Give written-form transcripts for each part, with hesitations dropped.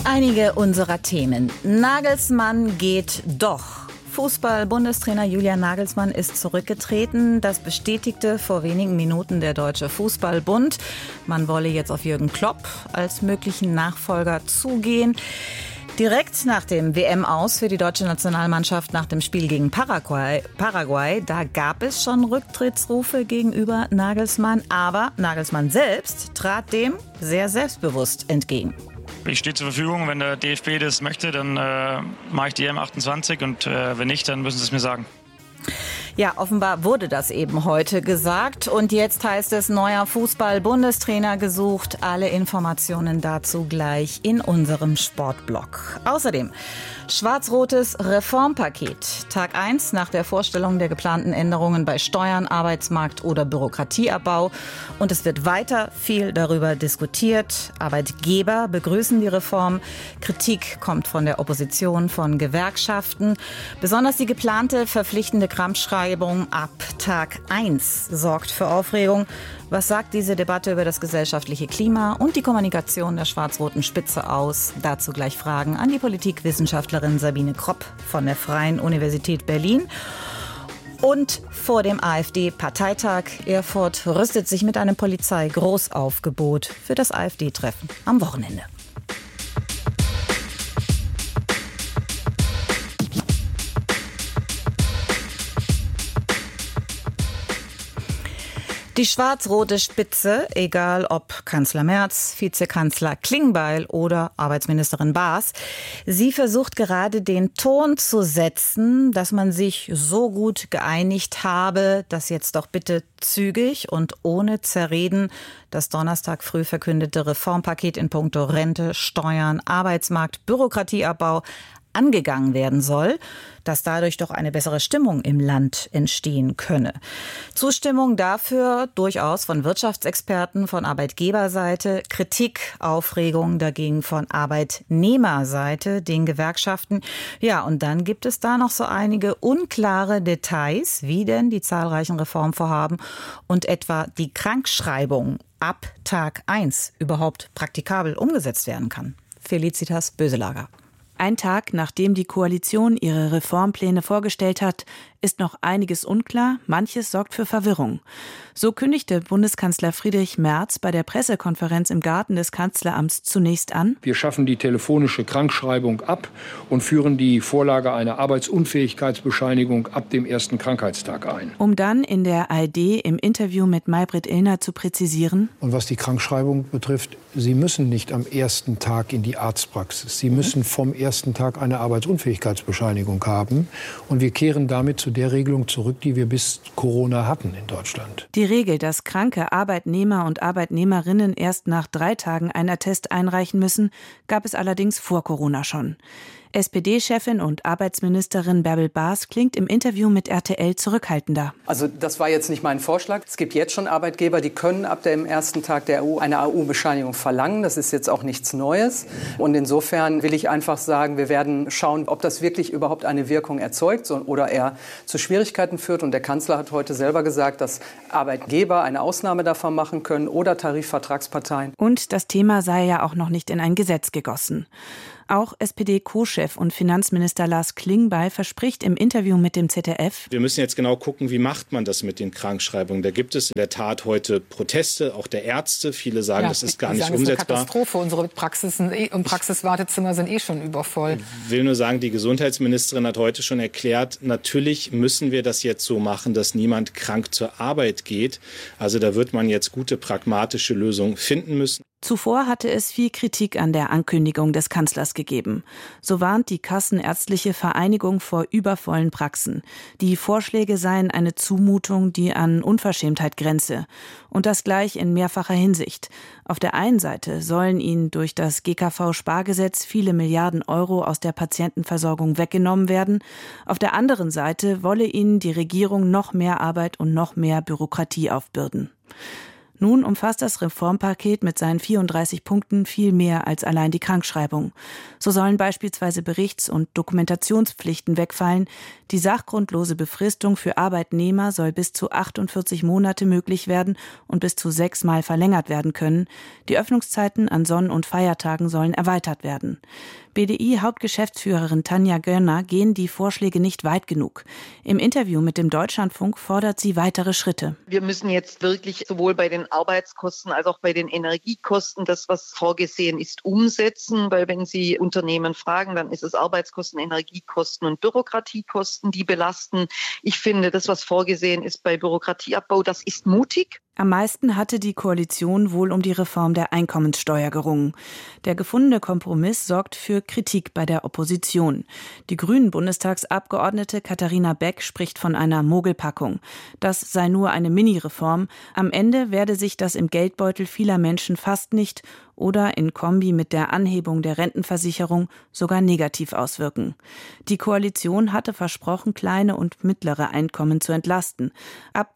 Einige unserer Themen. Nagelsmann geht doch. Fußball-Bundestrainer Julian Nagelsmann ist zurückgetreten. Das bestätigte vor wenigen Minuten der Deutsche Fußballbund. Man wolle jetzt auf Jürgen Klopp als möglichen Nachfolger zugehen. Direkt nach dem WM-Aus für die deutsche Nationalmannschaft nach dem Spiel gegen Paraguay, da gab es schon Rücktrittsrufe gegenüber Nagelsmann. Aber Nagelsmann selbst trat dem sehr selbstbewusst entgegen. Ich stehe zur Verfügung. Wenn der DFB das möchte, dann mache ich die M28 und wenn nicht, dann müssen sie es mir sagen. Ja, offenbar wurde das eben heute gesagt. Und jetzt heißt es, neuer Fußball-Bundestrainer gesucht. Alle Informationen dazu gleich in unserem Sportblog. Außerdem schwarz-rotes Reformpaket. Tag 1 nach der Vorstellung der geplanten Änderungen bei Steuern, Arbeitsmarkt oder Bürokratieabbau. Und es wird weiter viel darüber diskutiert. Arbeitgeber begrüßen die Reform. Kritik kommt von der Opposition, von Gewerkschaften. Besonders die geplante verpflichtende Krankschreibung ab Tag 1 sorgt für Aufregung. Was sagt diese Debatte über das gesellschaftliche Klima und die Kommunikation der schwarz-roten Spitze aus? Dazu gleich Fragen an die Politikwissenschaftlerin Sabine Kropp von der Freien Universität Berlin. Und vor dem AfD-Parteitag Erfurt rüstet sich mit einem Polizei-Großaufgebot für das AfD-Treffen am Wochenende. Die schwarz-rote Spitze, egal ob Kanzler Merz, Vizekanzler Klingbeil oder Arbeitsministerin Baas, sie versucht gerade den Ton zu setzen, dass man sich so gut geeinigt habe, dass jetzt doch bitte zügig und ohne Zerreden das Donnerstag früh verkündete Reformpaket in puncto Rente, Steuern, Arbeitsmarkt, Bürokratieabbau angegangen werden soll, dass dadurch doch eine bessere Stimmung im Land entstehen könne. Zustimmung dafür durchaus von Wirtschaftsexperten, von Arbeitgeberseite, Kritik, Aufregung dagegen von Arbeitnehmerseite, den Gewerkschaften. Ja, und dann gibt es da noch so einige unklare Details, wie denn die zahlreichen Reformvorhaben und etwa die Krankschreibung ab Tag 1 überhaupt praktikabel umgesetzt werden kann. Felicitas Böselager. Ein Tag, nachdem die Koalition ihre Reformpläne vorgestellt hat, ist noch einiges unklar, manches sorgt für Verwirrung. So kündigte Bundeskanzler Friedrich Merz bei der Pressekonferenz im Garten des Kanzleramts zunächst an: Wir schaffen die telefonische Krankschreibung ab und führen die Vorlage einer Arbeitsunfähigkeitsbescheinigung ab dem ersten Krankheitstag ein. Um dann in der ARD im Interview mit Maybrit Illner zu präzisieren: Und was die Krankschreibung betrifft, Sie müssen nicht am ersten Tag in die Arztpraxis. Sie müssen vom ersten Tag eine Arbeitsunfähigkeitsbescheinigung haben. Und wir kehren damit zu der Regelung zurück, die wir bis Corona hatten in Deutschland. Die Regel, dass kranke Arbeitnehmer und Arbeitnehmerinnen erst nach 3 Tagen einen Attest einreichen müssen, gab es allerdings vor Corona schon. SPD-Chefin und Arbeitsministerin Bärbel Baas klingt im Interview mit RTL zurückhaltender. Also das war jetzt nicht mein Vorschlag. Es gibt jetzt schon Arbeitgeber, die können ab dem ersten Tag der AU eine AU-Bescheinigung verlangen. Das ist jetzt auch nichts Neues. Und insofern will ich einfach sagen, wir werden schauen, ob das wirklich überhaupt eine Wirkung erzeugt oder eher zu Schwierigkeiten führt. Und der Kanzler hat heute selber gesagt, dass Arbeitgeber eine Ausnahme davon machen können oder Tarifvertragsparteien. Und das Thema sei ja auch noch nicht in ein Gesetz gegossen. Auch SPD-Co-Chef und Finanzminister Lars Klingbeil verspricht im Interview mit dem ZDF: Wir müssen jetzt genau gucken, wie macht man das mit den Krankschreibungen. Da gibt es in der Tat heute Proteste, auch der Ärzte. Viele sagen, das ist gar nicht umsetzbar. Das ist eine Katastrophe. Unsere Praxisen und Praxiswartezimmer sind schon übervoll. Ich will nur sagen, die Gesundheitsministerin hat heute schon erklärt, natürlich müssen wir das jetzt so machen, dass niemand krank zur Arbeit geht. Also da wird man jetzt gute pragmatische Lösungen finden müssen. Zuvor hatte es viel Kritik an der Ankündigung des Kanzlers gegeben. So warnt die Kassenärztliche Vereinigung vor übervollen Praxen. Die Vorschläge seien eine Zumutung, die an Unverschämtheit grenze. Und das gleich in mehrfacher Hinsicht. Auf der einen Seite sollen ihnen durch das GKV-Spargesetz viele Milliarden Euro aus der Patientenversorgung weggenommen werden. Auf der anderen Seite wolle ihnen die Regierung noch mehr Arbeit und noch mehr Bürokratie aufbürden. Nun umfasst das Reformpaket mit seinen 34 Punkten viel mehr als allein die Krankschreibung. So sollen beispielsweise Berichts- und Dokumentationspflichten wegfallen. Die sachgrundlose Befristung für Arbeitnehmer soll bis zu 48 Monate möglich werden und bis zu 6-mal verlängert werden können. Die Öffnungszeiten an Sonn- und Feiertagen sollen erweitert werden. BDI-Hauptgeschäftsführerin Tanja Görner gehen die Vorschläge nicht weit genug. Im Interview mit dem Deutschlandfunk fordert sie weitere Schritte. Wir müssen jetzt wirklich sowohl bei den Arbeitskosten als auch bei den Energiekosten das, was vorgesehen ist, umsetzen. Weil wenn Sie Unternehmen fragen, dann ist es Arbeitskosten, Energiekosten und Bürokratiekosten, die belasten. Ich finde, das, was vorgesehen ist bei Bürokratieabbau, das ist mutig. Am meisten hatte die Koalition wohl um die Reform der Einkommenssteuer gerungen. Der gefundene Kompromiss sorgt für Kritik bei der Opposition. Die Grünen-Bundestagsabgeordnete Katharina Beck spricht von einer Mogelpackung. Das sei nur eine Mini-Reform. Am Ende werde sich das im Geldbeutel vieler Menschen fast nicht oder in Kombi mit der Anhebung der Rentenversicherung sogar negativ auswirken. Die Koalition hatte versprochen, kleine und mittlere Einkommen zu entlasten. Ab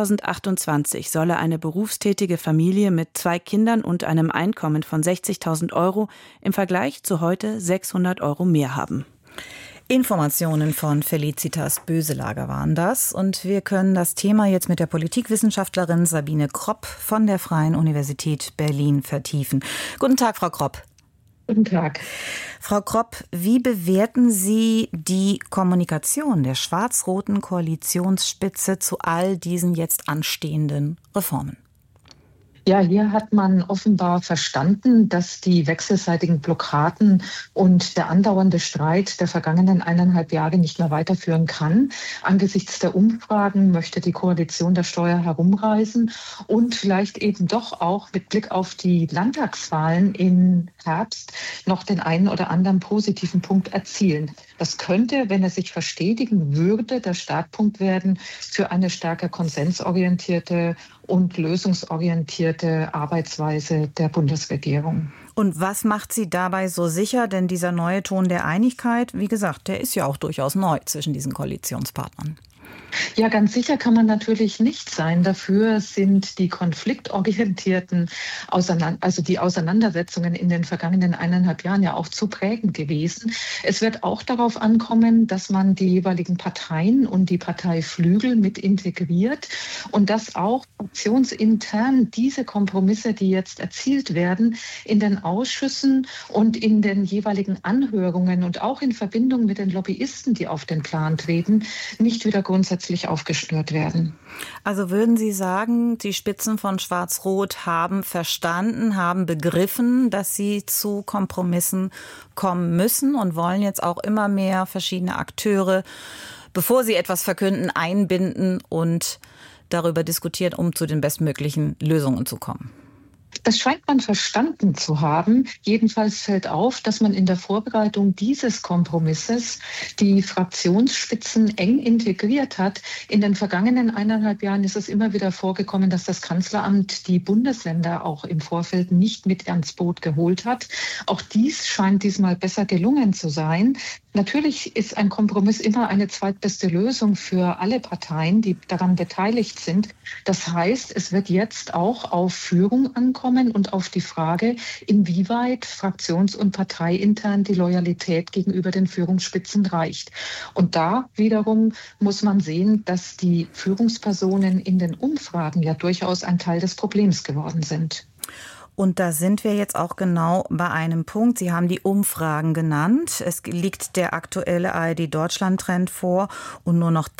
2028 solle eine berufstätige Familie mit 2 Kindern und einem Einkommen von 60.000 € im Vergleich zu heute 600 € mehr haben. Informationen von Felicitas Böselager waren das. Und wir können das Thema jetzt mit der Politikwissenschaftlerin Sabine Kropp von der Freien Universität Berlin vertiefen. Guten Tag, Frau Kropp. Guten Tag. Frau Kropp, wie bewerten Sie die Kommunikation der schwarz-roten Koalitionsspitze zu all diesen jetzt anstehenden Reformen? Ja, hier hat man offenbar verstanden, dass die wechselseitigen Blockaden und der andauernde Streit der vergangenen 1,5 Jahre nicht mehr weiterführen kann. Angesichts der Umfragen möchte die Koalition der Steuer herumreißen und vielleicht eben doch auch mit Blick auf die Landtagswahlen im Herbst noch den einen oder anderen positiven Punkt erzielen. Das könnte, wenn es sich verstetigen würde, der Startpunkt werden für eine stärker konsensorientierte und lösungsorientierte Arbeitsweise der Bundesregierung. Und was macht Sie dabei so sicher? Denn dieser neue Ton der Einigkeit, wie gesagt, der ist ja auch durchaus neu zwischen diesen Koalitionspartnern. Ja, ganz sicher kann man natürlich nicht sein. Dafür sind die konfliktorientierten die Auseinandersetzungen in den vergangenen 1,5 Jahren ja auch zu prägend gewesen. Es wird auch darauf ankommen, dass man die jeweiligen Parteien und die Parteiflügel mit integriert und dass auch fraktionsintern diese Kompromisse, die jetzt erzielt werden, in den Ausschüssen und in den jeweiligen Anhörungen und auch in Verbindung mit den Lobbyisten, die auf den Plan treten, nicht wieder grundsätzlich aufgeschnürt werden. Also würden Sie sagen, die Spitzen von Schwarz-Rot haben verstanden, haben begriffen, dass sie zu Kompromissen kommen müssen und wollen jetzt auch immer mehr verschiedene Akteure, bevor sie etwas verkünden, einbinden und darüber diskutieren, um zu den bestmöglichen Lösungen zu kommen? Das scheint man verstanden zu haben. Jedenfalls fällt auf, dass man in der Vorbereitung dieses Kompromisses die Fraktionsspitzen eng integriert hat. In den vergangenen 1,5 Jahren ist es immer wieder vorgekommen, dass das Kanzleramt die Bundesländer auch im Vorfeld nicht mit ans Boot geholt hat. Auch dies scheint diesmal besser gelungen zu sein. Natürlich ist ein Kompromiss immer eine zweitbeste Lösung für alle Parteien, die daran beteiligt sind. Das heißt, es wird jetzt auch auf Führung ankommen und auf die Frage, inwieweit fraktions- und parteiintern die Loyalität gegenüber den Führungsspitzen reicht. Und da wiederum muss man sehen, dass die Führungspersonen in den Umfragen ja durchaus ein Teil des Problems geworden sind. Und da sind wir jetzt auch genau bei einem Punkt. Sie haben die Umfragen genannt. Es liegt der aktuelle ARD-Deutschland-Trend vor und nur noch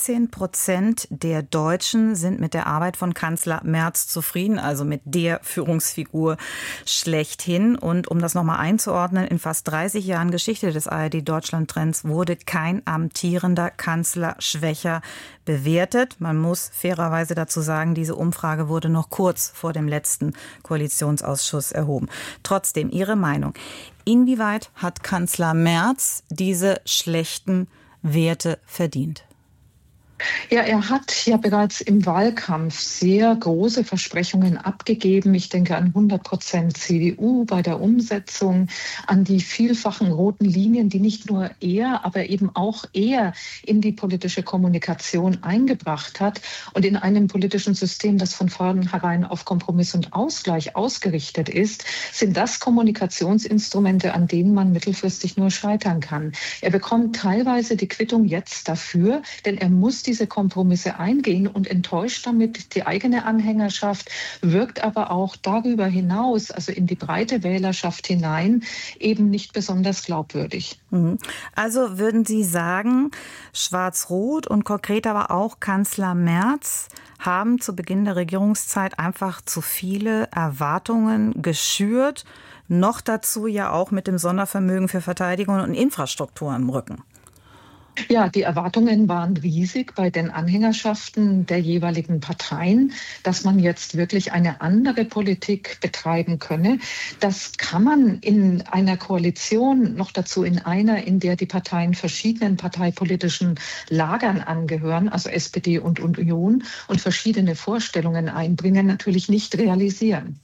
13% der Deutschen sind mit der Arbeit von Kanzler Merz zufrieden, also mit der Führungsfigur schlechthin. Und um das nochmal einzuordnen, in fast 30 Jahren Geschichte des ARD-Deutschland-Trends wurde kein amtierender Kanzler schwächer bewertet. Man muss fairerweise dazu sagen, diese Umfrage wurde noch kurz vor dem letzten Koalitionsausschuss erhoben. Trotzdem Ihre Meinung. Inwieweit hat Kanzler Merz diese schlechten Werte verdient? Ja, er hat ja bereits im Wahlkampf sehr große Versprechungen abgegeben. Ich denke an 100% CDU bei der Umsetzung, an die vielfachen roten Linien, die nicht nur er, aber eben auch er in die politische Kommunikation eingebracht hat. Und in einem politischen System, das von vornherein auf Kompromiss und Ausgleich ausgerichtet ist, sind das Kommunikationsinstrumente, an denen man mittelfristig nur scheitern kann. Er bekommt teilweise die Quittung jetzt dafür, denn er muss diese Kompromisse eingehen und enttäuscht damit die eigene Anhängerschaft, wirkt aber auch darüber hinaus, also in die breite Wählerschaft hinein, eben nicht besonders glaubwürdig. Also würden Sie sagen, Schwarz-Rot und konkret aber auch Kanzler Merz haben zu Beginn der Regierungszeit einfach zu viele Erwartungen geschürt, noch dazu ja auch mit dem Sondervermögen für Verteidigung und Infrastruktur im Rücken? Ja, die Erwartungen waren riesig bei den Anhängerschaften der jeweiligen Parteien, dass man jetzt wirklich eine andere Politik betreiben könne. Das kann man in einer Koalition, noch dazu in einer, in der die Parteien verschiedenen parteipolitischen Lagern angehören, also SPD und Union, und verschiedene Vorstellungen einbringen, natürlich nicht realisieren.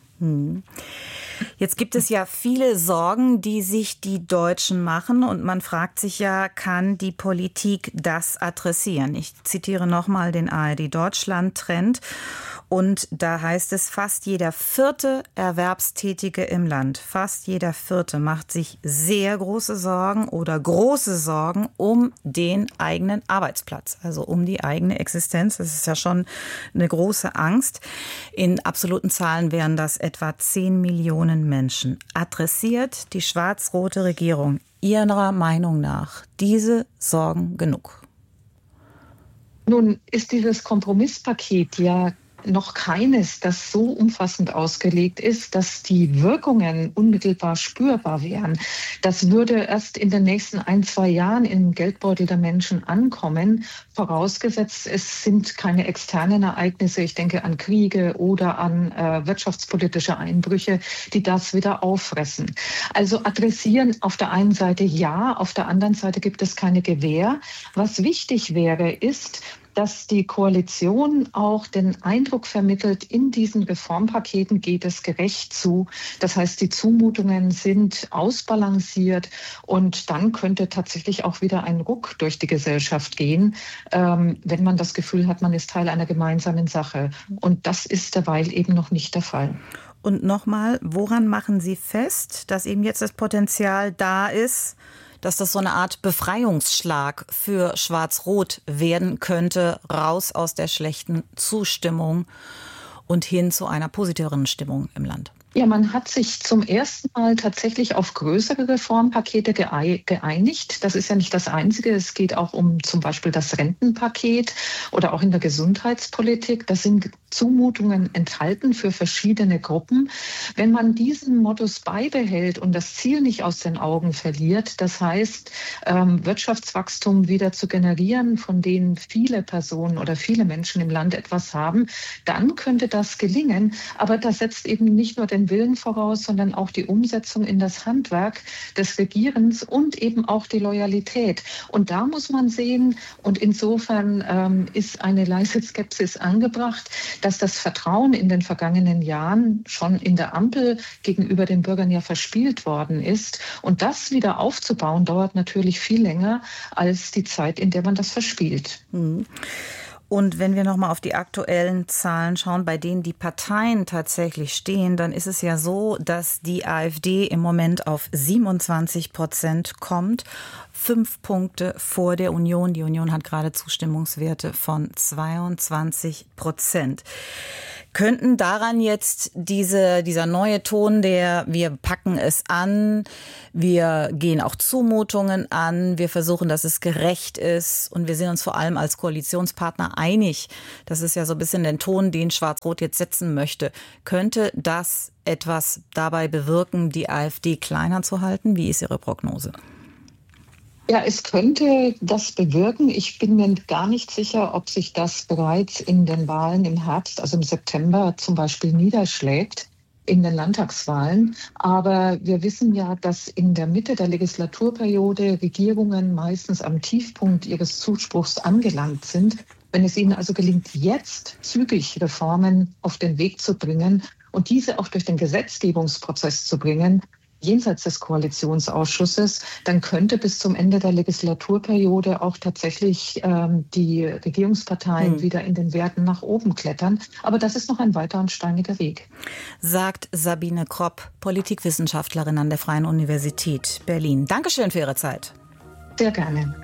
Jetzt gibt es ja viele Sorgen, die sich die Deutschen machen und man fragt sich ja, kann die Politik das adressieren? Ich zitiere nochmal den ARD-Deutschland-Trend und da heißt es, fast jeder 4. Erwerbstätige im Land, fast jeder 4. macht sich sehr große Sorgen oder große Sorgen um den eigenen Arbeitsplatz, also um die eigene Existenz. Das ist ja schon eine große Angst. In absoluten Zahlen wären das etwa 10 Millionen Menschen. Adressiert die schwarz-rote Regierung Ihrer Meinung nach diese Sorgen genug? Nun ist dieses Kompromisspaket ja noch keines, das so umfassend ausgelegt ist, dass die Wirkungen unmittelbar spürbar wären. Das würde erst in den nächsten 1-2 Jahren im Geldbeutel der Menschen ankommen, vorausgesetzt es sind keine externen Ereignisse, ich denke an Kriege oder an wirtschaftspolitische Einbrüche, die das wieder auffressen. Also adressieren auf der einen Seite ja, auf der anderen Seite gibt es keine Gewähr. Was wichtig wäre, ist, dass die Koalition auch den Eindruck vermittelt, in diesen Reformpaketen geht es gerecht zu. Das heißt, die Zumutungen sind ausbalanciert und dann könnte tatsächlich auch wieder ein Ruck durch die Gesellschaft gehen, wenn man das Gefühl hat, man ist Teil einer gemeinsamen Sache. Und das ist derweil eben noch nicht der Fall. Und nochmal, woran machen Sie fest, dass eben jetzt das Potenzial da ist, dass das so eine Art Befreiungsschlag für Schwarz-Rot werden könnte, raus aus der schlechten Zustimmung und hin zu einer positiveren Stimmung im Land? Ja, man hat sich zum ersten Mal tatsächlich auf größere Reformpakete geeinigt. Das ist ja nicht das Einzige. Es geht auch um zum Beispiel das Rentenpaket oder auch in der Gesundheitspolitik. Da sind Zumutungen enthalten für verschiedene Gruppen. Wenn man diesen Modus beibehält und das Ziel nicht aus den Augen verliert, das heißt, Wirtschaftswachstum wieder zu generieren, von denen viele Personen oder viele Menschen im Land etwas haben, dann könnte das gelingen. Aber das setzt eben nicht nur den Willen voraus, sondern auch die Umsetzung in das Handwerk des Regierens und eben auch die Loyalität. Und da muss man sehen, und insofern ist eine leise Skepsis angebracht, dass das Vertrauen in den vergangenen Jahren schon in der Ampel gegenüber den Bürgern ja verspielt worden ist. Und das wieder aufzubauen, dauert natürlich viel länger als die Zeit, in der man das verspielt. Und wenn wir nochmal auf die aktuellen Zahlen schauen, bei denen die Parteien tatsächlich stehen, dann ist es ja so, dass die AfD im Moment auf 27% kommt. 5 Punkte vor der Union. Die Union hat gerade Zustimmungswerte von 22%. Könnten daran jetzt dieser neue Ton, der wir packen es an, wir gehen auch Zumutungen an, wir versuchen, dass es gerecht ist und wir sind uns vor allem als Koalitionspartner einig, das ist ja so ein bisschen der Ton, den Schwarz-Rot jetzt setzen möchte, könnte das etwas dabei bewirken, die AfD kleiner zu halten? Wie ist Ihre Prognose? Ja, es könnte das bewirken. Ich bin mir gar nicht sicher, ob sich das bereits in den Wahlen im Herbst, also im September zum Beispiel niederschlägt. in den Landtagswahlen. Aber wir wissen ja, dass in der Mitte der Legislaturperiode Regierungen meistens am Tiefpunkt ihres Zuspruchs angelangt sind. Wenn es ihnen also gelingt, jetzt zügig Reformen auf den Weg zu bringen und diese auch durch den Gesetzgebungsprozess zu bringen, jenseits des Koalitionsausschusses, dann könnte bis zum Ende der Legislaturperiode auch tatsächlich die Regierungsparteien wieder in den Werten nach oben klettern. Aber das ist noch ein weiter und steiniger Weg. Sagt Sabine Kropp, Politikwissenschaftlerin an der Freien Universität Berlin. Dankeschön für Ihre Zeit. Sehr gerne.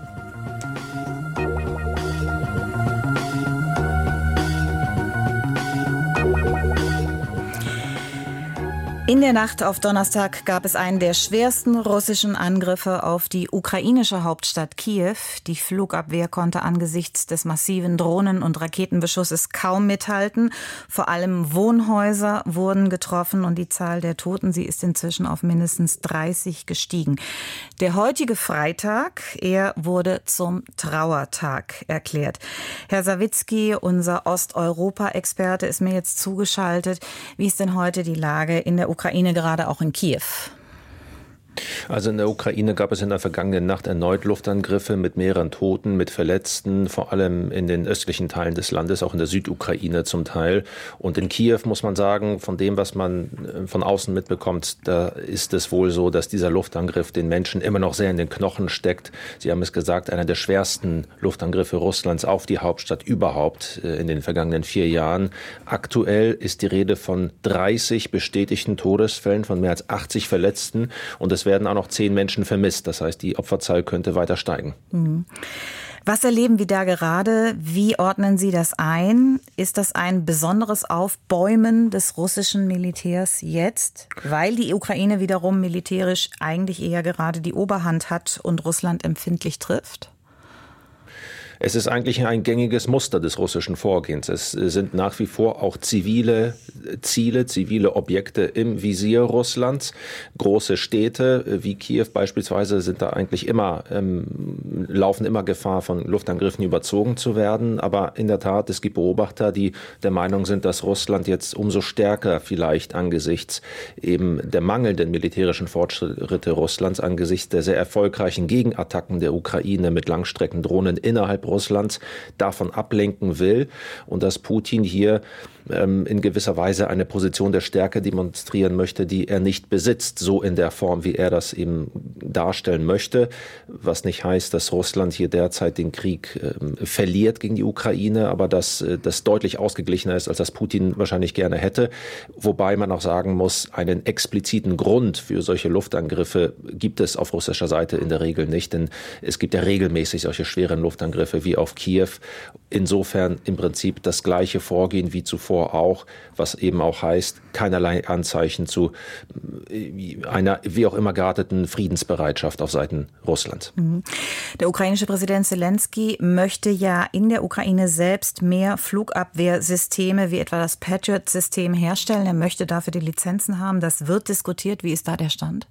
In der Nacht auf Donnerstag gab es einen der schwersten russischen Angriffe auf die ukrainische Hauptstadt Kiew. Die Flugabwehr konnte angesichts des massiven Drohnen- und Raketenbeschusses kaum mithalten. Vor allem Wohnhäuser wurden getroffen und die Zahl der Toten, sie ist inzwischen auf mindestens 30 gestiegen. Der heutige Freitag, er wurde zum Trauertag erklärt. Herr Sawicki, unser Osteuropa-Experte, ist mir jetzt zugeschaltet. Wie ist denn heute die Lage in der Ukraine, gerade auch in Kiew? Also in der Ukraine gab es in der vergangenen Nacht erneut Luftangriffe mit mehreren Toten, mit Verletzten, vor allem in den östlichen Teilen des Landes, auch in der Südukraine zum Teil. Und in Kiew muss man sagen, von dem, was man von außen mitbekommt, da ist es wohl so, dass dieser Luftangriff den Menschen immer noch sehr in den Knochen steckt. Sie haben es gesagt, einer der schwersten Luftangriffe Russlands auf die Hauptstadt überhaupt in den vergangenen 4 Jahren. Aktuell ist die Rede von 30 bestätigten Todesfällen, von mehr als 80 Verletzten. Und es werden auch noch 10 Menschen vermisst. Das heißt, die Opferzahl könnte weiter steigen. Was erleben wir da gerade? Wie ordnen Sie das ein? Ist das ein besonderes Aufbäumen des russischen Militärs jetzt, weil die Ukraine wiederum militärisch eigentlich eher gerade die Oberhand hat und Russland empfindlich trifft? Es ist eigentlich ein gängiges Muster des russischen Vorgehens. Es sind nach wie vor auch zivile Ziele, zivile Objekte im Visier Russlands. Große Städte wie Kiew beispielsweise sind da eigentlich laufen immer Gefahr, von Luftangriffen überzogen zu werden. Aber in der Tat, es gibt Beobachter, die der Meinung sind, dass Russland jetzt umso stärker vielleicht angesichts eben der mangelnden militärischen Fortschritte Russlands, angesichts der sehr erfolgreichen Gegenattacken der Ukraine mit Langstreckendrohnen innerhalb Russlands davon ablenken will und dass Putin hier in gewisser Weise eine Position der Stärke demonstrieren möchte, die er nicht besitzt, so in der Form, wie er das eben darstellen möchte, was nicht heißt, dass Russland hier derzeit den Krieg verliert gegen die Ukraine, aber dass das deutlich ausgeglichener ist, als das Putin wahrscheinlich gerne hätte, wobei man auch sagen muss, einen expliziten Grund für solche Luftangriffe gibt es auf russischer Seite in der Regel nicht, denn es gibt ja regelmäßig solche schweren Luftangriffe wie auf Kiew. Insofern im Prinzip das gleiche Vorgehen wie zuvor auch, was eben auch heißt, keinerlei Anzeichen zu einer wie auch immer gearteten Friedensbereitschaft auf Seiten Russlands. Der ukrainische Präsident Zelensky möchte ja in der Ukraine selbst mehr Flugabwehrsysteme wie etwa das Patriot-System herstellen. Er möchte dafür die Lizenzen haben. Das wird diskutiert. Wie ist da der Stand?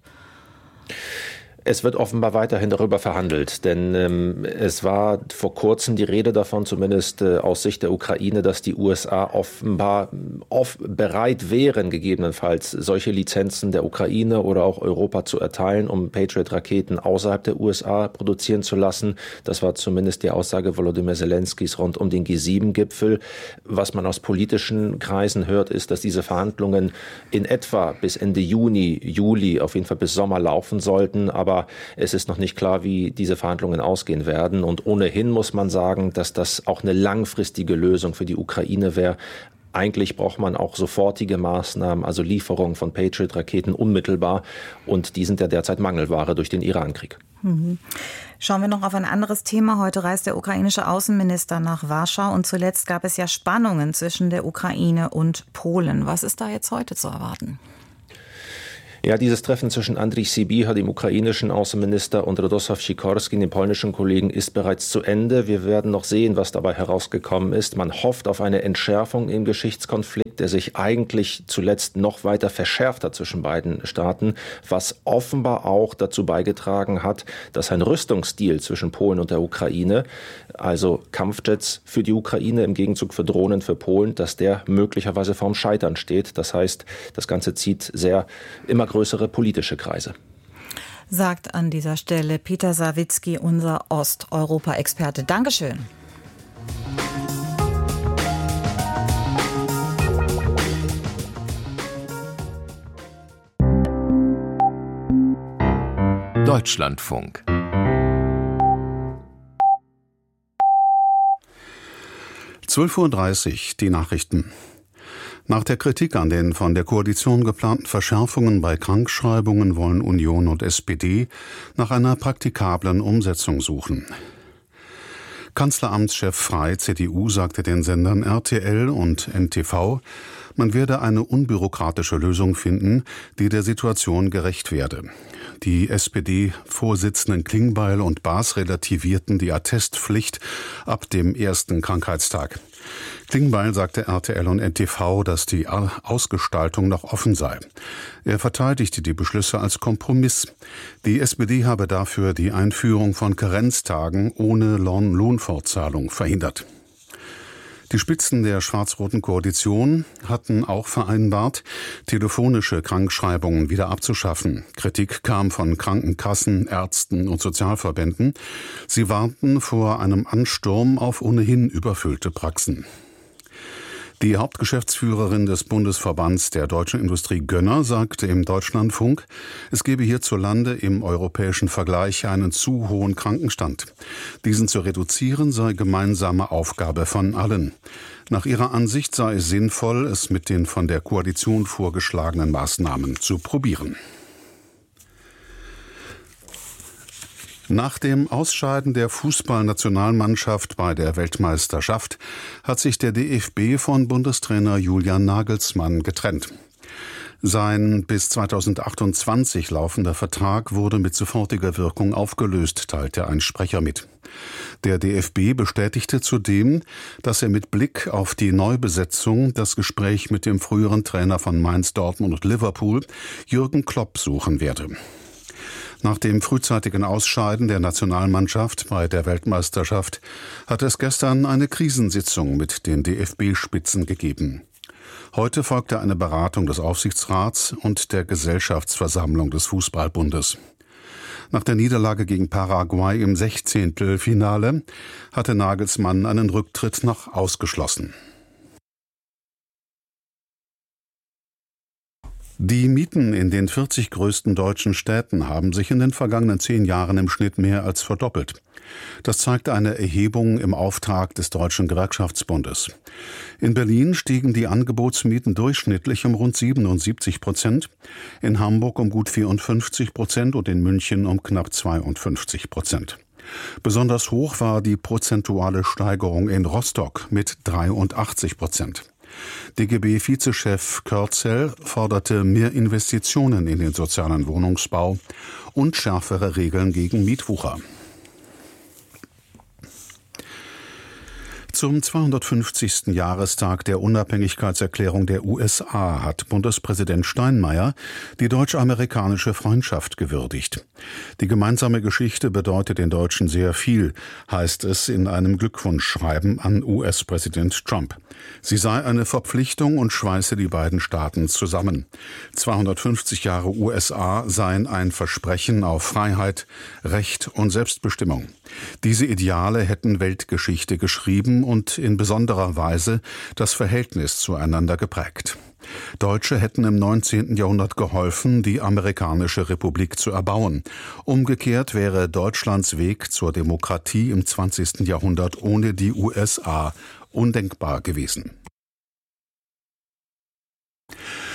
Es wird offenbar weiterhin darüber verhandelt, denn es war vor kurzem die Rede davon, zumindest aus Sicht der Ukraine, dass die USA offenbar bereit wären, gegebenenfalls solche Lizenzen der Ukraine oder auch Europa zu erteilen, um Patriot-Raketen außerhalb der USA produzieren zu lassen. Das war zumindest die Aussage Volodymyr Zelenskys rund um den G7-Gipfel. Was man aus politischen Kreisen hört, ist, dass diese Verhandlungen in etwa bis Ende Juli, auf jeden Fall bis Sommer laufen sollten, aber es ist noch nicht klar, wie diese Verhandlungen ausgehen werden. Und ohnehin muss man sagen, dass das auch eine langfristige Lösung für die Ukraine wäre. Eigentlich braucht man auch sofortige Maßnahmen, also Lieferungen von Patriot-Raketen unmittelbar. Und die sind ja derzeit Mangelware durch den Iran-Krieg. Schauen wir noch auf ein anderes Thema. Heute reist der ukrainische Außenminister nach Warschau. Und zuletzt gab es ja Spannungen zwischen der Ukraine und Polen. Was ist da jetzt heute zu erwarten? Ja, dieses Treffen zwischen Andrii Sybiha, dem ukrainischen Außenminister, und Radosław Sikorski, dem polnischen Kollegen, ist bereits zu Ende. Wir werden noch sehen, was dabei herausgekommen ist. Man hofft auf eine Entschärfung im Geschichtskonflikt, der sich eigentlich zuletzt noch weiter verschärft hat zwischen beiden Staaten, was offenbar auch dazu beigetragen hat, dass ein Rüstungsdeal zwischen Polen und der Ukraine, also Kampfjets für die Ukraine im Gegenzug für Drohnen für Polen, dass der möglicherweise vorm Scheitern steht. Das heißt, das Ganze zieht immer größere politische Kreise. Sagt an dieser Stelle Peter Sawicki, unser Osteuropa-Experte. Dankeschön. Deutschlandfunk. (12:30 Uhr) die Nachrichten. Nach der Kritik an den von der Koalition geplanten Verschärfungen bei Krankschreibungen wollen Union und SPD nach einer praktikablen Umsetzung suchen. Kanzleramtschef Frey, CDU, sagte den Sendern RTL und NTV, man werde eine unbürokratische Lösung finden, die der Situation gerecht werde. Die SPD-Vorsitzenden Klingbeil und Baas relativierten die Attestpflicht ab dem ersten Krankheitstag. Klingbeil sagte RTL und NTV, dass die Ausgestaltung noch offen sei. Er verteidigte die Beschlüsse als Kompromiss. Die SPD habe dafür die Einführung von Karenztagen ohne Lohnfortzahlung verhindert. Die Spitzen der schwarz-roten Koalition hatten auch vereinbart, telefonische Krankschreibungen wieder abzuschaffen. Kritik kam von Krankenkassen, Ärzten und Sozialverbänden. Sie warnten vor einem Ansturm auf ohnehin überfüllte Praxen. Die Hauptgeschäftsführerin des Bundesverbands der deutschen Industrie Gönner sagte im Deutschlandfunk, es gebe hierzulande im europäischen Vergleich einen zu hohen Krankenstand. Diesen zu reduzieren sei gemeinsame Aufgabe von allen. Nach ihrer Ansicht sei es sinnvoll, es mit den von der Koalition vorgeschlagenen Maßnahmen zu probieren. Nach dem Ausscheiden der Fußballnationalmannschaft bei der Weltmeisterschaft hat sich der DFB von Bundestrainer Julian Nagelsmann getrennt. Sein bis 2028 laufender Vertrag wurde mit sofortiger Wirkung aufgelöst, teilte ein Sprecher mit. Der DFB bestätigte zudem, dass er mit Blick auf die Neubesetzung das Gespräch mit dem früheren Trainer von Mainz, Dortmund und Liverpool, Jürgen Klopp, suchen werde. Nach dem frühzeitigen Ausscheiden der Nationalmannschaft bei der Weltmeisterschaft hat es gestern eine Krisensitzung mit den DFB-Spitzen gegeben. Heute folgte eine Beratung des Aufsichtsrats und der Gesellschaftsversammlung des Fußballbundes. Nach der Niederlage gegen Paraguay im 16. Finale hatte Nagelsmann einen Rücktritt noch ausgeschlossen. Die Mieten in den 40 größten deutschen Städten haben sich in den vergangenen 10 Jahren im Schnitt mehr als verdoppelt. Das zeigt eine Erhebung im Auftrag des Deutschen Gewerkschaftsbundes. In Berlin stiegen die Angebotsmieten durchschnittlich um rund 77%, in Hamburg um gut 54% und in München um knapp 52%. Besonders hoch war die prozentuale Steigerung in Rostock mit 83%. DGB-Vizechef Körzel forderte mehr Investitionen in den sozialen Wohnungsbau und schärfere Regeln gegen Mietwucher. Zum 250. Jahrestag der Unabhängigkeitserklärung der USA hat Bundespräsident Steinmeier die deutsch-amerikanische Freundschaft gewürdigt. Die gemeinsame Geschichte bedeutet den Deutschen sehr viel, heißt es in einem Glückwunschschreiben an US-Präsident Trump. Sie sei eine Verpflichtung und schweiße die beiden Staaten zusammen. 250 Jahre USA seien ein Versprechen auf Freiheit, Recht und Selbstbestimmung. Diese Ideale hätten Weltgeschichte geschrieben und in besonderer Weise das Verhältnis zueinander geprägt. Deutsche hätten im 19. Jahrhundert geholfen, die amerikanische Republik zu erbauen. Umgekehrt wäre Deutschlands Weg zur Demokratie im 20. Jahrhundert ohne die USA undenkbar gewesen.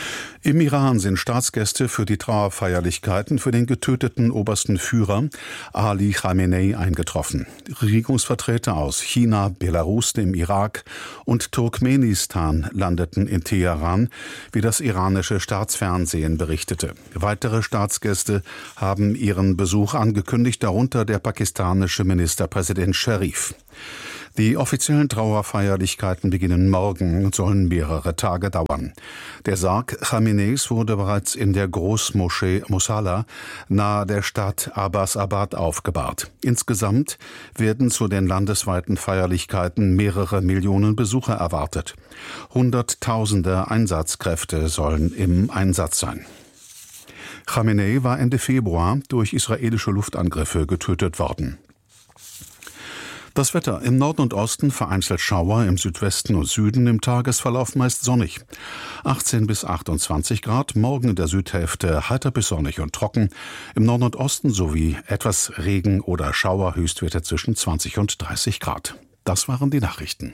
Im Iran sind Staatsgäste für die Trauerfeierlichkeiten für den getöteten obersten Führer Ali Khamenei eingetroffen. Regierungsvertreter aus China, Belarus, dem Irak und Turkmenistan landeten in Teheran, wie das iranische Staatsfernsehen berichtete. Weitere Staatsgäste haben ihren Besuch angekündigt, darunter der pakistanische Ministerpräsident Sharif. Die offiziellen Trauerfeierlichkeiten beginnen morgen und sollen mehrere Tage dauern. Der Sarg Khameneis wurde bereits in der Großmoschee Mosalla nahe der Stadt Abbasabad aufgebahrt. Insgesamt werden zu den landesweiten Feierlichkeiten mehrere Millionen Besucher erwartet. Hunderttausende Einsatzkräfte sollen im Einsatz sein. Khamenei war Ende Februar durch israelische Luftangriffe getötet worden. Das Wetter: im Norden und Osten vereinzelt Schauer, im Südwesten und Süden im Tagesverlauf meist sonnig. 18 bis 28 Grad, morgen in der Südhälfte heiter bis sonnig und trocken. Im Norden und Osten sowie etwas Regen oder Schauer, Höchstwerte zwischen 20 und 30 Grad. Das waren die Nachrichten.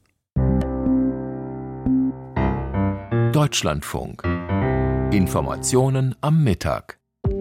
Deutschlandfunk. Informationen am Mittag.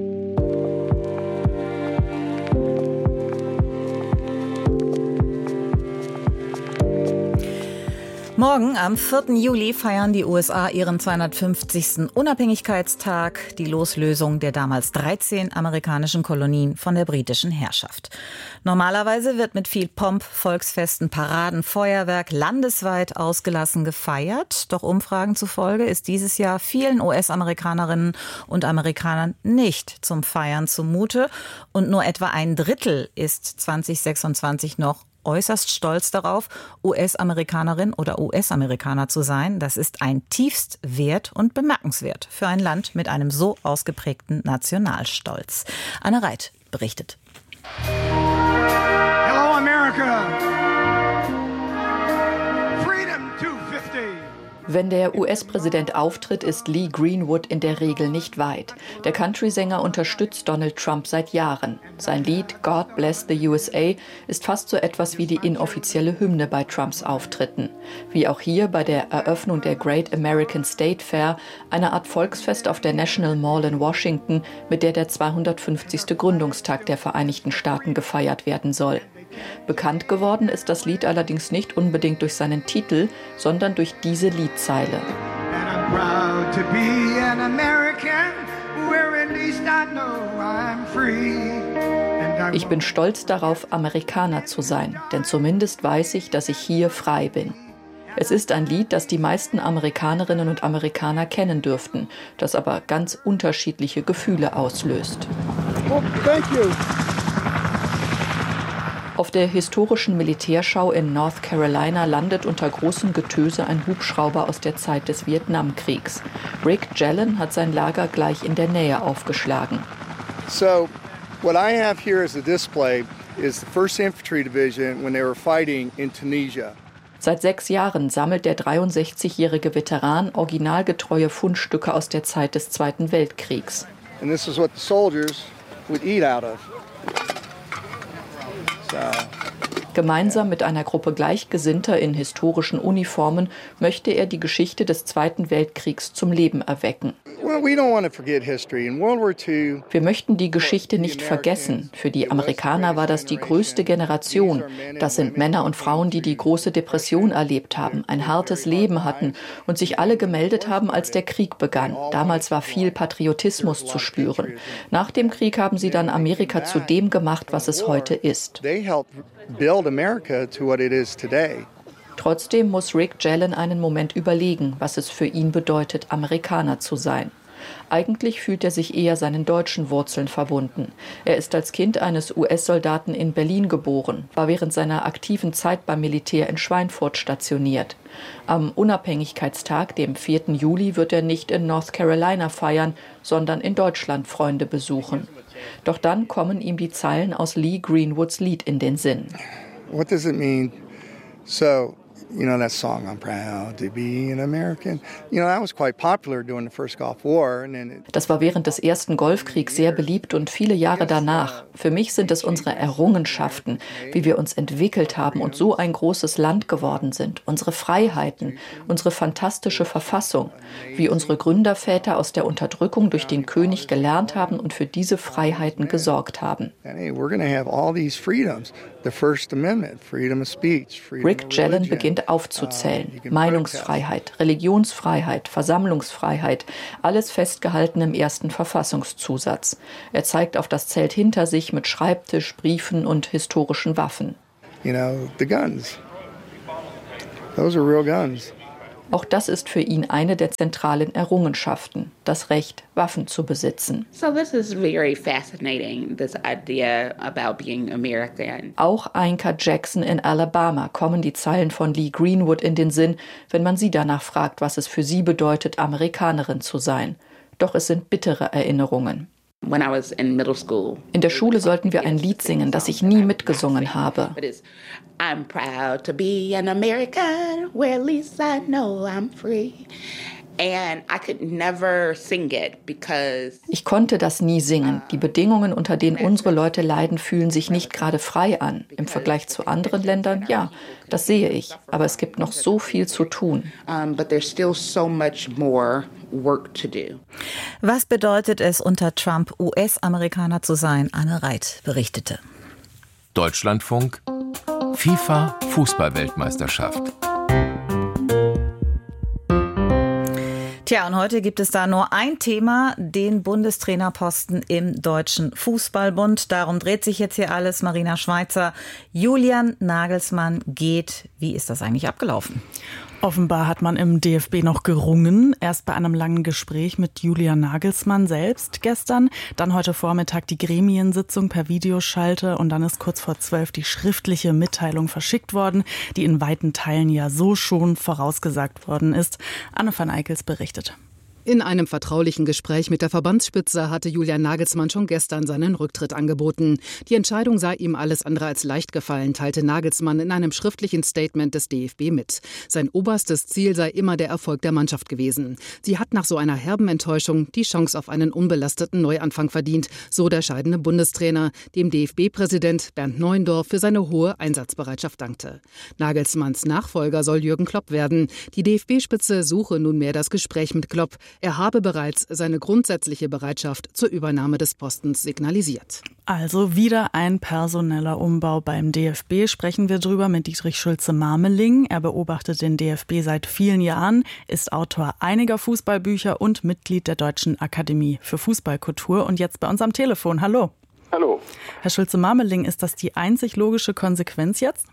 Morgen, am 4. Juli, feiern die USA ihren 250. Unabhängigkeitstag, die Loslösung der damals 13 amerikanischen Kolonien von der britischen Herrschaft. Normalerweise wird mit viel Pomp, Volksfesten, Paraden, Feuerwerk landesweit ausgelassen gefeiert. Doch Umfragen zufolge ist dieses Jahr vielen US-Amerikanerinnen und Amerikanern nicht zum Feiern zumute. Und nur etwa ein Drittel ist 2026 noch äußerst stolz darauf, US-Amerikanerin oder US-Amerikaner zu sein. Das ist ein tiefst wert und bemerkenswert für ein Land mit einem so ausgeprägten Nationalstolz. Anne Reit berichtet. Hello America. Freedom 250. Wenn der US-Präsident auftritt, ist Lee Greenwood in der Regel nicht weit. Der Country-Sänger unterstützt Donald Trump seit Jahren. Sein Lied God Bless the USA ist fast so etwas wie die inoffizielle Hymne bei Trumps Auftritten. Wie auch hier bei der Eröffnung der Great American State Fair, eine Art Volksfest auf der National Mall in Washington, mit der 250. Gründungstag der Vereinigten Staaten gefeiert werden soll. Bekannt geworden ist das Lied allerdings nicht unbedingt durch seinen Titel, sondern durch diese Liedzeile. Ich bin stolz darauf, Amerikaner zu sein, denn zumindest weiß ich, dass ich hier frei bin. Es ist ein Lied, das die meisten Amerikanerinnen und Amerikaner kennen dürften, das aber ganz unterschiedliche Gefühle auslöst. Oh, thank you. Auf der historischen Militärschau in North Carolina landet unter großem Getöse ein Hubschrauber aus der Zeit des Vietnamkriegs. Rick Jelen hat sein Lager gleich in der Nähe aufgeschlagen. So, what I have here as a display is the 1st Infantry Division when they were fighting in Tunisia. Seit 6 Jahren sammelt der 63-jährige Veteran originalgetreue Fundstücke aus der Zeit des Zweiten Weltkriegs. And this is what the soldiers would eat out of. Gemeinsam mit einer Gruppe Gleichgesinnter in historischen Uniformen möchte er die Geschichte des Zweiten Weltkriegs zum Leben erwecken. Wir möchten die Geschichte nicht vergessen. Für die Amerikaner war das die größte Generation. Das sind Männer und Frauen, die die große Depression erlebt haben, ein hartes Leben hatten und sich alle gemeldet haben, als der Krieg begann. Damals war viel Patriotismus zu spüren. Nach dem Krieg haben sie dann Amerika zu dem gemacht, was es heute ist. Trotzdem muss Rick Jelen einen Moment überlegen, was es für ihn bedeutet, Amerikaner zu sein. Eigentlich fühlt er sich eher seinen deutschen Wurzeln verbunden. Er ist als Kind eines US-Soldaten in Berlin geboren, war während seiner aktiven Zeit beim Militär in Schweinfurt stationiert. Am Unabhängigkeitstag, dem 4. Juli, wird er nicht in North Carolina feiern, sondern in Deutschland Freunde besuchen. Doch dann kommen ihm die Zeilen aus Lee Greenwoods Lied in den Sinn. What does it mean? So, that song, I'm proud to be an American. That was quite popular during the first Gulf War. Das war während des ersten Golfkriegs sehr beliebt und viele Jahre danach. Für mich sind es unsere Errungenschaften, wie wir uns entwickelt haben und so ein großes Land geworden sind. Unsere Freiheiten, unsere fantastische Verfassung, wie unsere Gründerväter aus der Unterdrückung durch den König gelernt haben und für diese Freiheiten gesorgt haben. Rick Jelen beginnt aufzuzählen. Meinungsfreiheit, Religionsfreiheit, Versammlungsfreiheit, alles festgehalten im ersten Verfassungszusatz. Er zeigt auf das Zelt hinter sich mit Schreibtisch, Briefen und historischen Waffen. The guns. Those are real guns. Auch das ist für ihn eine der zentralen Errungenschaften, das Recht, Waffen zu besitzen. So this is very fascinating, this idea about being American. Auch Ainka Jackson in Alabama kommen die Zeilen von Lee Greenwood in den Sinn, wenn man sie danach fragt, was es für sie bedeutet, Amerikanerin zu sein. Doch es sind bittere Erinnerungen. In der Schule sollten wir ein Lied singen, das ich nie mitgesungen habe. I'm proud to be an American, where at least I know I'm free. And I could never sing it because ich konnte das nie singen. Die Bedingungen, unter denen unsere Leute leiden, fühlen sich nicht gerade frei an. Im Vergleich zu anderen Ländern, ja, das sehe ich. Aber es gibt noch so viel zu tun. But there's still so much more work to do. Was bedeutet es, unter Trump US-Amerikaner zu sein? Anne Reit berichtete. Deutschlandfunk FIFA Fußball-Weltmeisterschaft. Tja, und heute gibt es da nur ein Thema, den Bundestrainerposten im Deutschen Fußballbund. Darum dreht sich jetzt hier alles. Marina Schweizer, Julian Nagelsmann geht. Wie ist das eigentlich abgelaufen? Offenbar hat man im DFB noch gerungen. Erst bei einem langen Gespräch mit Julian Nagelsmann selbst gestern. Dann heute Vormittag die Gremiensitzung per Videoschalte. Und dann ist kurz vor 12 die schriftliche Mitteilung verschickt worden, die in weiten Teilen ja so schon vorausgesagt worden ist. Anne van Eickels berichtet. In einem vertraulichen Gespräch mit der Verbandsspitze hatte Julian Nagelsmann schon gestern seinen Rücktritt angeboten. Die Entscheidung sei ihm alles andere als leicht gefallen, teilte Nagelsmann in einem schriftlichen Statement des DFB mit. Sein oberstes Ziel sei immer der Erfolg der Mannschaft gewesen. Sie hat nach so einer herben Enttäuschung die Chance auf einen unbelasteten Neuanfang verdient, so der scheidende Bundestrainer, dem DFB-Präsident Bernd Neuendorf für seine hohe Einsatzbereitschaft dankte. Nagelsmanns Nachfolger soll Jürgen Klopp werden. Die DFB-Spitze suche nunmehr das Gespräch mit Klopp. Er habe bereits seine grundsätzliche Bereitschaft zur Übernahme des Postens signalisiert. Also wieder ein personeller Umbau beim DFB. Sprechen wir drüber mit Dietrich Schulze-Marmeling. Er beobachtet den DFB seit vielen Jahren, ist Autor einiger Fußballbücher und Mitglied der Deutschen Akademie für Fußballkultur. Und jetzt bei uns am Telefon. Hallo. Hallo. Herr Schulze-Marmeling, ist das die einzig logische Konsequenz jetzt?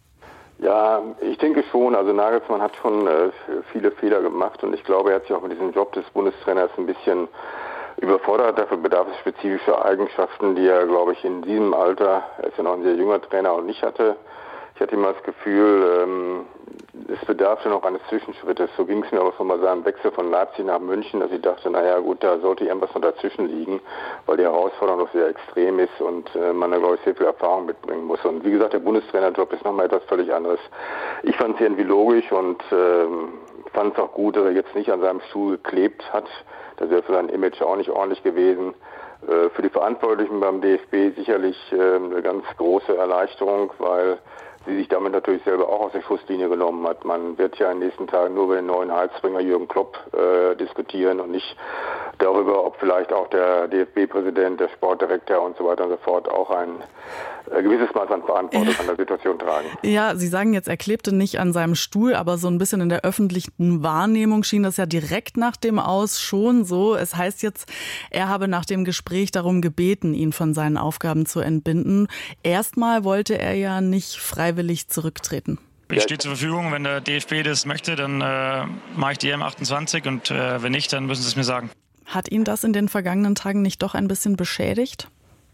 Ja, ich denke schon. Also Nagelsmann hat schon viele Fehler gemacht und ich glaube, er hat sich auch mit diesem Job des Bundestrainers ein bisschen überfordert. Dafür bedarf es spezifischer Eigenschaften, die er, glaube ich, in diesem Alter, er ist ja noch ein sehr junger Trainer, und nicht hatte. Ich hatte immer das Gefühl, es bedarf noch eines Zwischenschrittes. So ging es mir aber schon bei seinem Wechsel von Leipzig nach München, dass ich dachte, naja gut, da sollte irgendwas noch dazwischen liegen, weil die Herausforderung noch sehr extrem ist und man da, glaube ich, sehr viel Erfahrung mitbringen muss. Und wie gesagt, der Bundestrainerjob ist nochmal etwas völlig anderes. Ich fand es irgendwie logisch und fand es auch gut, dass er jetzt nicht an seinem Stuhl geklebt hat. Das wäre für sein Image auch nicht ordentlich gewesen. Für die Verantwortlichen beim DFB sicherlich eine ganz große Erleichterung, weil sie sich damit natürlich selber auch aus der Schusslinie genommen hat. Man wird ja in den nächsten Tagen nur über den neuen Heilsbringer Jürgen Klopp diskutieren und nicht darüber, ob vielleicht auch der DFB-Präsident, der Sportdirektor und so weiter und so fort auch ein gewisses Maß an Verantwortung an der Situation tragen. Ja, Sie sagen jetzt, er klebte nicht an seinem Stuhl, aber so ein bisschen in der öffentlichen Wahrnehmung schien das ja direkt nach dem Aus schon so. Es heißt jetzt, er habe nach dem Gespräch darum gebeten, ihn von seinen Aufgaben zu entbinden. Erstmal wollte er ja nicht freiwillig zurücktreten. Ich stehe zur Verfügung. Wenn der DFB das möchte, dann mache ich die EM28 und wenn nicht, dann müssen Sie es mir sagen. Hat ihn das in den vergangenen Tagen nicht doch ein bisschen beschädigt?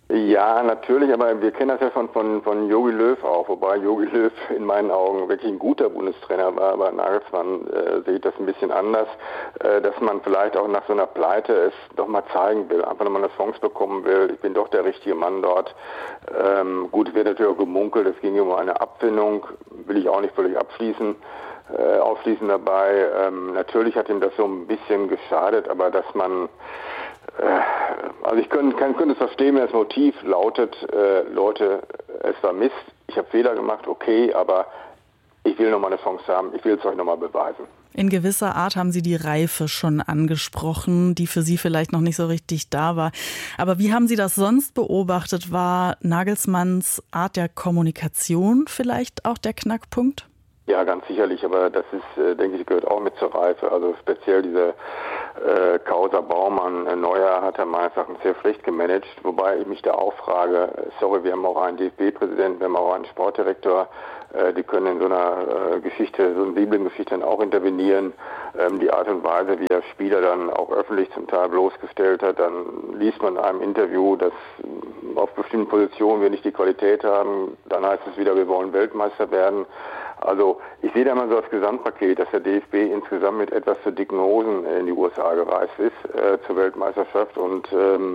Ja, natürlich, aber wir kennen das ja schon von Jogi Löw auch, wobei Jogi Löw in meinen Augen wirklich ein guter Bundestrainer war, aber Nagelsmann sieht das ein bisschen anders, dass man vielleicht auch nach so einer Pleite es doch mal zeigen will, einfach nochmal eine Chance bekommen will, ich bin doch der richtige Mann dort. Gut, es wird natürlich auch gemunkelt, es ging um eine Abfindung, will ich auch nicht völlig ausschließen dabei. Natürlich hat ihm das so ein bisschen geschadet, aber dass man also ich könnte es verstehen, wenn das Motiv lautet, Leute, es war Mist, ich habe Fehler gemacht, okay, aber ich will nochmal eine Chance haben, ich will es euch nochmal beweisen. In gewisser Art haben Sie die Reife schon angesprochen, die für Sie vielleicht noch nicht so richtig da war. Aber wie haben Sie das sonst beobachtet? War Nagelsmanns Art der Kommunikation vielleicht auch der Knackpunkt? Ja, ganz sicherlich, aber das ist, denke ich, gehört auch mit zur Reife. Also speziell diese Causa Baumann, Neuer hat er meines Erachtens sehr schlecht gemanagt, wobei ich mich da auch frage, sorry, wir haben auch einen DFB-Präsidenten, wir haben auch einen Sportdirektor, die können in so einer Geschichte, so einer sensiblen Geschichte dann auch intervenieren. Die Art und Weise, wie er Spieler dann auch öffentlich zum Teil bloßgestellt hat, dann liest man in einem Interview, dass auf bestimmten Positionen wir nicht die Qualität haben, dann heißt es wieder, wir wollen Weltmeister werden. Also ich sehe da mal so das Gesamtpaket, dass der DFB insgesamt mit etwas zu dicken Hosen in die USA gereist ist zur Weltmeisterschaft und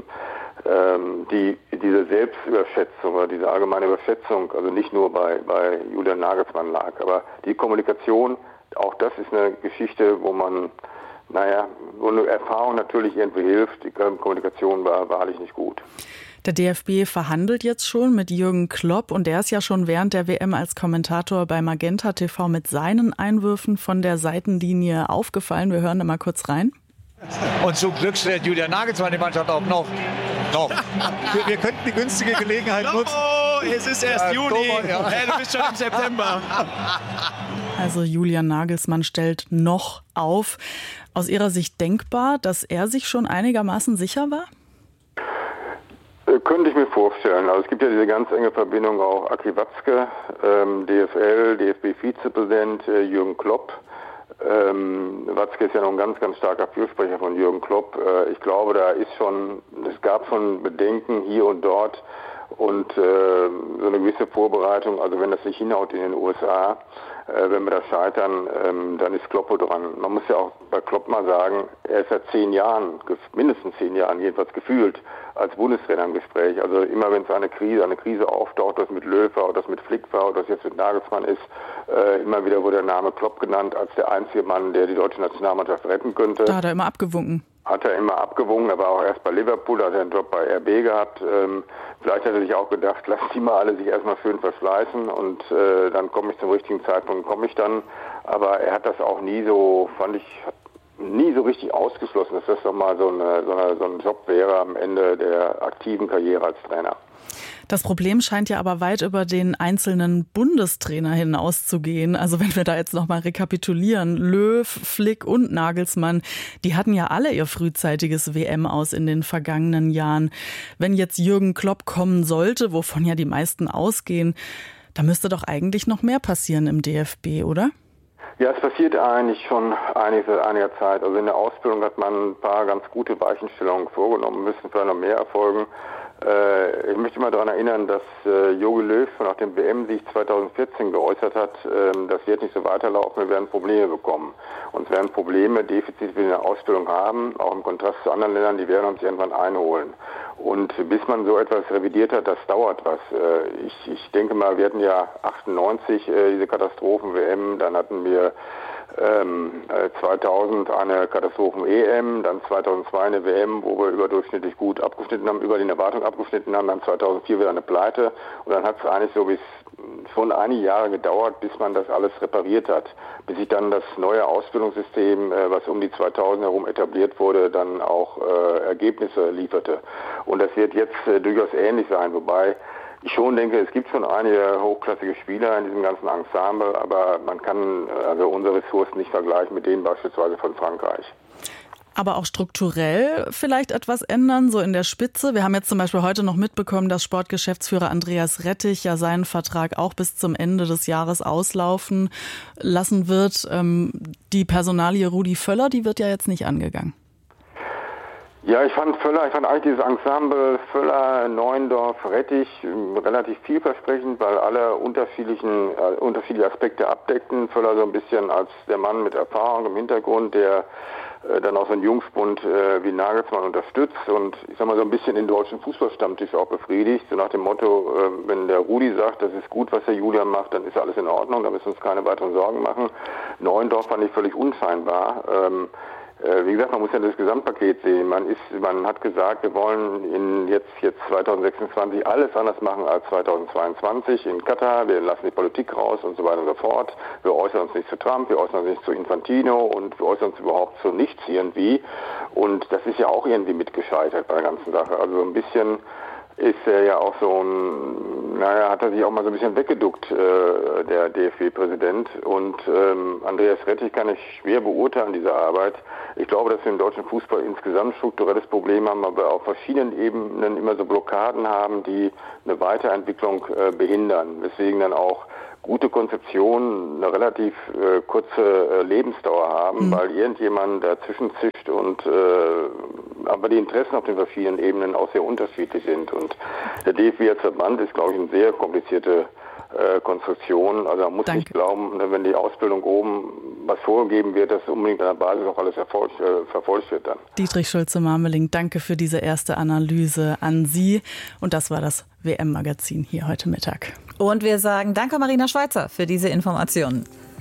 diese Selbstüberschätzung oder diese allgemeine Überschätzung, also nicht nur bei Julian Nagelsmann lag, aber die Kommunikation, auch das ist eine Geschichte, wo eine Erfahrung natürlich irgendwie hilft. Die Kommunikation war wahrlich nicht gut. Der DFB verhandelt jetzt schon mit Jürgen Klopp und der ist ja schon während der WM als Kommentator bei Magenta TV mit seinen Einwürfen von der Seitenlinie aufgefallen. Wir hören da mal kurz rein. Und zum Glück stellt Julian Nagelsmann die Mannschaft auch noch. Wir könnten die günstige Gelegenheit nutzen. Oh, es ist erst Juni. Ja. Hey, du bist schon im September. Also Julian Nagelsmann stellt noch auf. Aus Ihrer Sicht denkbar, dass er sich schon einigermaßen sicher war? Könnte ich mir vorstellen. Also es gibt ja diese ganz enge Verbindung auch Aki Watzke, DFL, DFB-Vizepräsident Jürgen Klopp. Watzke ist ja noch ein ganz, ganz starker Fürsprecher von Jürgen Klopp. Ich glaube, es gab schon Bedenken hier und dort und so eine gewisse Vorbereitung. Also wenn das nicht hinhaut in den USA, wenn wir da scheitern, dann ist Klopp dran. Man muss ja auch bei Klopp mal sagen, er ist seit 10 Jahren, mindestens 10 Jahren jedenfalls gefühlt, als Bundestrainer im Gespräch. Also immer wenn es eine Krise auftaucht, das mit Löw war oder das mit Flick war oder das jetzt mit Nagelsmann ist, immer wieder wurde der Name Klopp genannt als der einzige Mann, der die deutsche Nationalmannschaft retten könnte. Da hat er immer abgewunken. Hat er immer abgewunken, aber auch erst bei Liverpool, da hat er einen Job bei RB gehabt. Vielleicht hat er sich auch gedacht, lass die mal alle sich erstmal schön verschleißen und dann komme ich zum richtigen Zeitpunkt, Aber er hat das auch nie so, nie so richtig ausgeschlossen, dass das doch mal so ein Job wäre am Ende der aktiven Karriere als Trainer. Das Problem scheint ja aber weit über den einzelnen Bundestrainer hinauszugehen. Also wenn wir da jetzt nochmal rekapitulieren, Löw, Flick und Nagelsmann, die hatten ja alle ihr frühzeitiges WM-Aus in den vergangenen Jahren. Wenn jetzt Jürgen Klopp kommen sollte, wovon ja die meisten ausgehen, da müsste doch eigentlich noch mehr passieren im DFB, oder? Ja, es passiert eigentlich schon seit einiger Zeit. Also in der Ausbildung hat man ein paar ganz gute Weichenstellungen vorgenommen, müssen vielleicht noch mehr erfolgen. Ich möchte mal daran erinnern, dass Jogi Löw nach dem WM-Sieg 2014 geäußert hat, das wird nicht so weiterlaufen, wir werden Probleme bekommen. Und es werden Probleme, Defizite, die wir in der Ausbildung haben, auch im Kontrast zu anderen Ländern, die werden uns irgendwann einholen. Und bis man so etwas revidiert hat, das dauert was. Ich denke mal, wir hatten ja 98 diese Katastrophen-WM, dann hatten wir 2000 eine Katastrophen-EM, dann 2002 eine WM, wo wir überdurchschnittlich gut abgeschnitten haben, über den Erwartungen abgeschnitten haben, dann 2004 wieder eine Pleite und dann hat es eigentlich so bis schon einige Jahre gedauert, bis man das alles repariert hat, bis sich dann das neue Ausbildungssystem, was um die 2000 herum etabliert wurde, dann auch Ergebnisse lieferte. Und das wird jetzt durchaus ähnlich sein, wobei ich schon denke, es gibt schon einige hochklassige Spieler in diesem ganzen Ensemble, aber man kann also unsere Ressourcen nicht vergleichen mit denen beispielsweise von Frankreich. Aber auch strukturell vielleicht etwas ändern, so in der Spitze. Wir haben jetzt zum Beispiel heute noch mitbekommen, dass Sportgeschäftsführer Andreas Rettich ja seinen Vertrag auch bis zum Ende des Jahres auslaufen lassen wird. Die Personalie Rudi Völler, die wird ja jetzt nicht angegangen. Ja, ich fand eigentlich dieses Ensemble Völler, Neuendorf, Rettich relativ vielversprechend, weil alle unterschiedliche Aspekte abdeckten. Völler so ein bisschen als der Mann mit Erfahrung im Hintergrund, der dann auch so einen Jungsbund wie Nagelsmann unterstützt und ich sag mal so ein bisschen den deutschen Fußballstammtisch auch befriedigt, so nach dem Motto, wenn der Rudi sagt, das ist gut, was der Julian macht, dann ist alles in Ordnung, da müssen wir uns keine weiteren Sorgen machen. Neuendorf fand ich völlig unscheinbar. Wie gesagt, man muss ja das Gesamtpaket sehen. Man hat gesagt, wir wollen jetzt 2026 alles anders machen als 2022 in Katar. Wir lassen die Politik raus und so weiter und so fort. Wir äußern uns nicht zu Trump, wir äußern uns nicht zu Infantino und wir äußern uns überhaupt zu nichts irgendwie. Und das ist ja auch irgendwie mitgescheitert bei der ganzen Sache. Also ein bisschen ist er ja auch so hat er sich auch mal so ein bisschen weggeduckt, der DFB-Präsident. Und Andreas Rettich kann ich schwer beurteilen, diese Arbeit. Ich glaube, dass wir im deutschen Fußball insgesamt strukturelles Problem haben, aber auf verschiedenen Ebenen immer so Blockaden haben, die eine Weiterentwicklung behindern. Deswegen dann auch gute Konzeptionen eine relativ kurze Lebensdauer haben, weil irgendjemand dazwischen zischt und aber die Interessen auf den verschiedenen Ebenen auch sehr unterschiedlich sind. Und der DFB als Verband ist, glaube ich, eine sehr komplizierte Konstruktion. Also man muss nicht glauben, wenn die Ausbildung oben was vorgegeben wird, dass unbedingt an der Basis auch alles verfolgt wird dann. Dietrich Schulze-Marmeling, danke für diese erste Analyse an Sie. Und das war das WM-Magazin hier heute Mittag. Und wir sagen danke Marina Schweizer für diese Informationen.